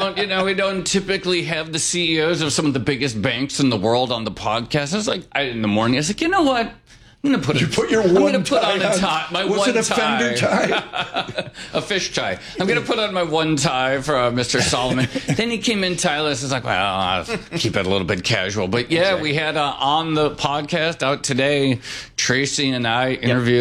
we don't typically have the CEOs of some of the biggest banks in the world on the podcast. I was like, in the morning, I was like, you know what? I'm going to put on a tie. My was one it a tie. fender tie? A fish tie. I'm going to put on my one tie for Mr. Solomon. Then he came in tie-less. It's like, well, I'll keep it a little bit casual. But yeah, exactly. We had on the podcast out today, Tracy and I interviewed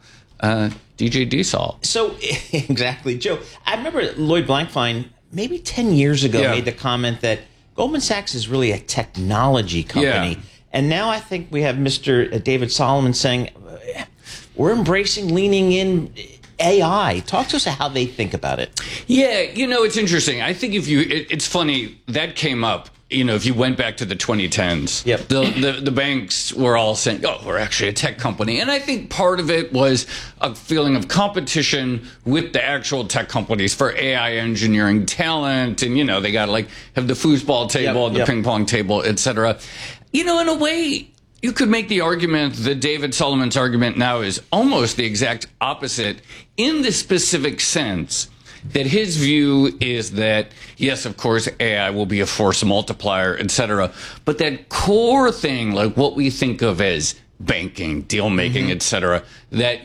DJ DSol. So, exactly, Joe. I remember Lloyd Blankfein maybe 10 years ago made the comment that Goldman Sachs is really a technology company. Yeah. And now I think we have Mr. David Solomon saying, we're embracing, leaning in AI. Talk to us about how they think about it. Yeah, it's interesting. I think it's funny, that came up, if you went back to the 2010s, the banks were all saying, we're actually a tech company. And I think part of it was a feeling of competition with the actual tech companies for AI engineering talent. And, they got to have the foosball table, the ping pong table, et cetera. In a way, you could make the argument that David Solomon's argument now is almost the exact opposite in the specific sense that his view is that, yes, of course, AI will be a force multiplier, et cetera, but that core thing, like what we think of as banking, deal making, et cetera, that,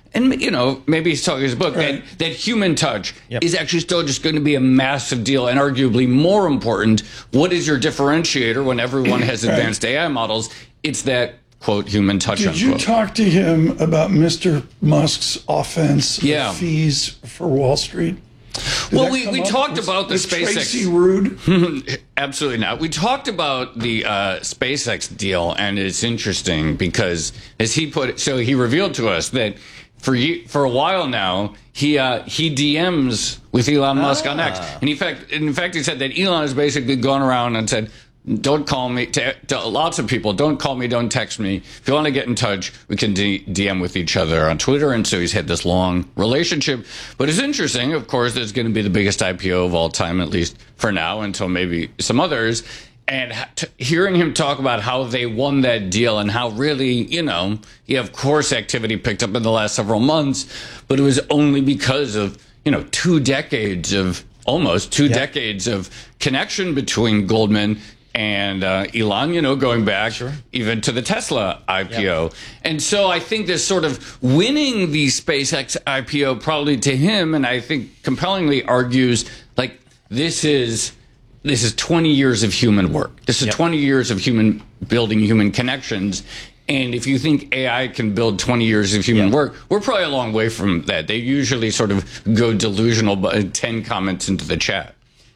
maybe he's talking his book, that human touch is actually still just going to be a massive deal and arguably more important. What is your differentiator when everyone has advanced AI models? It's that, quote, human touch, Did you talk to him about Mr. Musk's offense of fees for Wall Street? Well, we talked about the SpaceX. Tracy Rude? Absolutely not. We talked about the SpaceX deal, and it's interesting because, as he put it, so he revealed to us that for a while now, he DMs with Elon Musk on X. And in fact, he said that Elon has basically gone around and said, don't call me, to lots of people, don't call me, don't text me. If you want to get in touch, we can DM with each other on Twitter. And so he's had this long relationship. But it's interesting, of course, it's going to be the biggest IPO of all time, at least for now, until maybe some others. And hearing him talk about how they won that deal and how really, of course, activity picked up in the last several months, but it was only because of, 2 decades of connection between Goldman and Elon, going back even to the Tesla IPO. And so I think this sort of winning the SpaceX IPO probably to him, and I think compellingly argues, this is 20 years of human work. This is 20 years of building human connections. And if you think AI can build 20 years of human work, we're probably a long way from that. They usually sort of go delusional by 10 comments into the chat.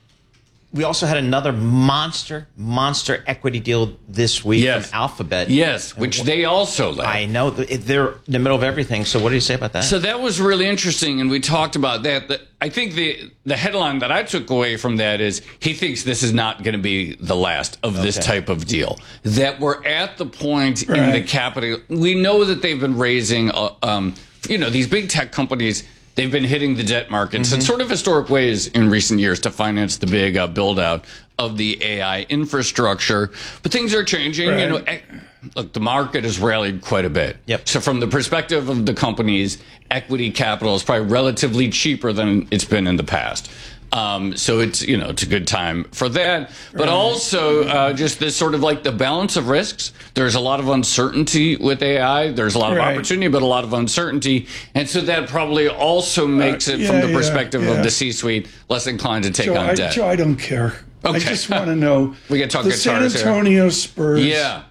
We also had another monster equity deal this week from Alphabet. Yes, which they also led. I know. They're in the middle of everything. So what do you say about that? So that was really interesting, and we talked about that. I think the headline that I took away from that is he thinks this is not going to be the last of this type of deal. That we're at the point in the capital. We know that they've been raising, these big tech companies. They've been hitting the debt markets in sort of historic ways in recent years to finance the big build-out of the AI infrastructure. But things are changing. Look, the market has rallied quite a bit. So from the perspective of the companies, equity capital is probably relatively cheaper than it's been in the past. So it's, it's a good time for that. But also just this sort of the balance of risks. There's a lot of uncertainty with AI. There's a lot of opportunity, but a lot of uncertainty. And so that probably also makes it, from the perspective of the C-suite, less inclined to take on debt. Joe, I don't care. I just want to know. We can talk the San Antonio Spurs.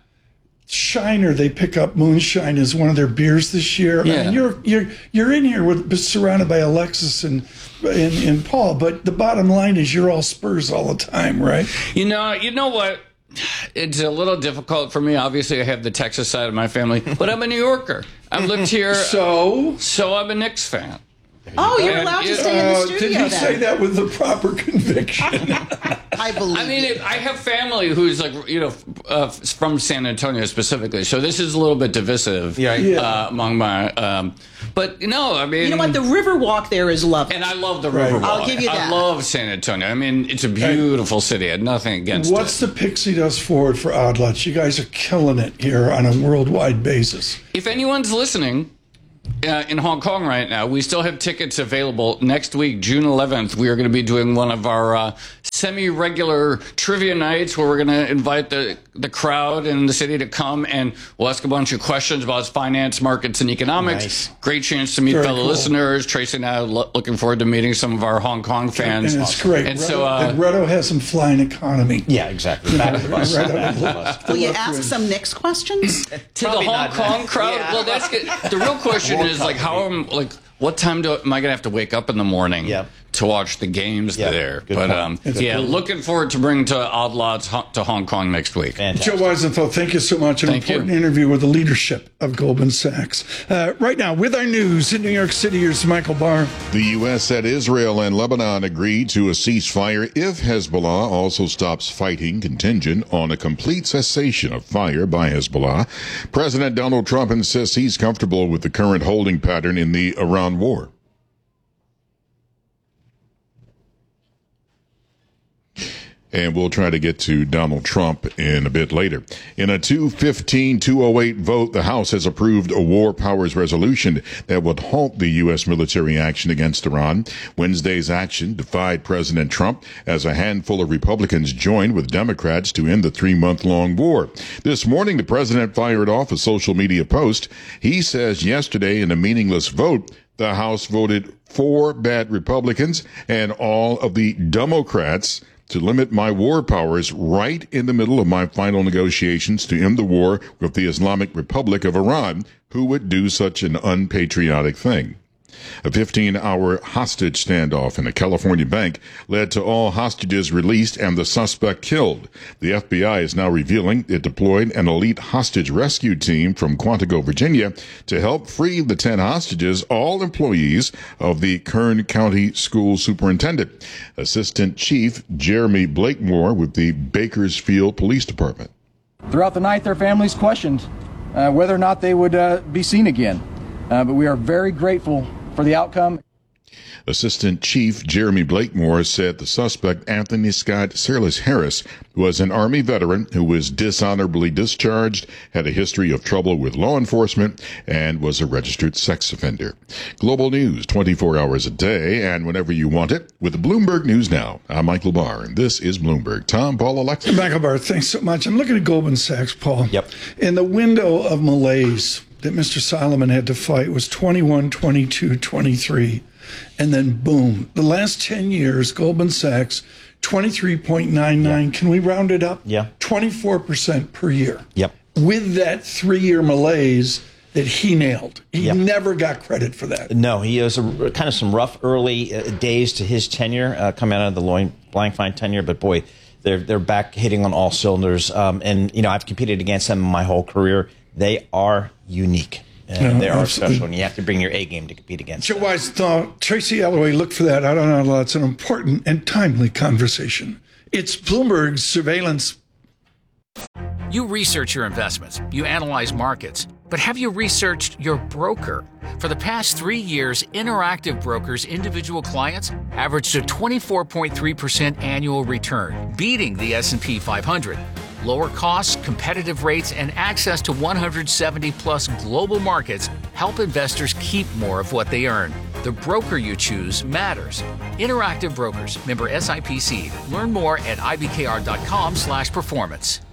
Shiner, they pick up Moonshine as one of their beers this year. I mean, you're in here surrounded by Alexis and Paul, but the bottom line is you're all Spurs all the time, right? You know what? It's a little difficult for me. Obviously, I have the Texas side of my family, but I'm a New Yorker. I've lived here, so I'm a Knicks fan. You're allowed to stay in the studio. Did you say that with the proper conviction? I believe. I mean, I have family who's from San Antonio specifically, so this is a little bit divisive among my. But I mean, you know what? The Riverwalk there is lovely, and I love the Riverwalk. I'll give you that. I love San Antonio. I mean, it's a beautiful city. I had nothing against What's the Pixie Dust Forward for Oddlots? You guys are killing it here on a worldwide basis. If anyone's listening. In Hong Kong right now, we still have tickets available. Next week, June 11th, we are going to be doing one of our semi-regular trivia nights where we're going to invite the crowd in the city to come, and we'll ask a bunch of questions about finance, markets, and economics. Nice. Great chance to meet fellow listeners. Tracy and I are looking forward to meeting some of our Hong Kong fans. And it's great. And Reto has some flying economy. Yeah, exactly. Back of the bus. Will you ask some Knicks questions? To the Hong Kong crowd? Yeah. Well, that's good. The real question is, like, what time am I going to have to wake up in the morning to watch the games there? But looking forward to bringing to Odd Lots to Hong Kong next week. Fantastic. Joe Weisenfeld, thank you so much. An important interview with the leadership of Goldman Sachs. Right now, with our news in New York City, here's Michael Barr. The U.S. said Israel and Lebanon agreed to a ceasefire if Hezbollah also stops fighting, contingent on a complete cessation of fire by Hezbollah. President Donald Trump insists he's comfortable with the current holding pattern in the Iran war. And we'll try to get to Donald Trump in a bit later. In a 215-208 vote, the House has approved a war powers resolution that would halt the U.S. military action against Iran. Wednesday's action defied President Trump as a handful of Republicans joined with Democrats to end the 3-month-long war. This morning, the president fired off a social media post. He says yesterday in a meaningless vote, the House voted for bad Republicans and all of the Democrats to limit my war powers right in the middle of my final negotiations to end the war with the Islamic Republic of Iran, who would do such an unpatriotic thing. A 15-hour hostage standoff in a California bank led to all hostages released and the suspect killed. The FBI is now revealing it deployed an elite hostage rescue team from Quantico, Virginia, to help free the 10 hostages, all employees of the Kern County School Superintendent. Assistant Chief Jeremy Blakemore with the Bakersfield Police Department. Throughout the night, their families questioned whether or not they would be seen again. But we are very grateful for the outcome. Assistant Chief Jeremy Blakemore said the suspect, Anthony Scott Searles Harris, was an Army veteran who was dishonorably discharged, had a history of trouble with law enforcement, and was a registered sex offender. Global news 24 hours a day and whenever you want it with the Bloomberg News Now. I'm Michael Barr, and this is Bloomberg. Tom, Paul, Alexa. Michael Barr, thanks so much. I'm looking at Goldman Sachs, Paul. Yep. In the window of malaise that Mr. Solomon had to fight was 21, 22, 23. And then boom, the last 10 years, Goldman Sachs, 23.99. Yeah. Can we round it up? Yeah. 24% per year. Yep. With that 3-year malaise that he nailed. He never got credit for that. No, he has kind of some rough early days to his tenure, coming out of the Lloyd Blankfein tenure. But boy, they're back hitting on all cylinders. And, you know, I've competed against them my whole career. They are unique. And they are special, and you have to bring your A game to compete against Joe Wise thought, Tracy Alloway, look for that. I don't know. That's an important and timely conversation. It's Bloomberg's surveillance. You research your investments. You analyze markets. But have you researched your broker? For the past 3 years, Interactive Brokers' individual clients averaged a 24.3% annual return, beating the S&P 500. Lower costs, competitive rates, and access to 170-plus global markets help investors keep more of what they earn. The broker you choose matters. Interactive Brokers, member SIPC. Learn more at ibkr.com/performance.